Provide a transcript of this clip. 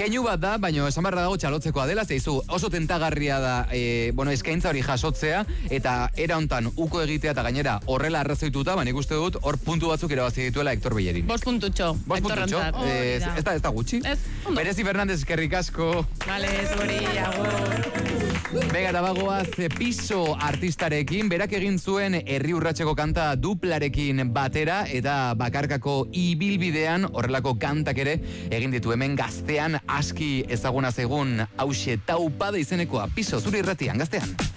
Keinu bat da, baina esan barra dago txalotzekoa dela, zeizu oso tentagarria da eskaintza hori jasotzea, eta era hontan uko egitea eta gainera horrela arrazoituta, nik uste dut hor puntu batzuk irabazi dituela Hector Bellerin. 5 puntutxo. Ez da gutxi. Berezi Fernandez, eskerrik asko. Vale, zuri, agur. Begara bagoaz, Piso artistarekin, berak egin zuen Herri Urratseko kanta duplarekin batera, eta bakarkako ibilbidean horrelako kantak ere egin ditu. Hemen Gaztean aski ezaguna zegun hause Taupada izenekoa. Piso, zuri irratian, Gaztean.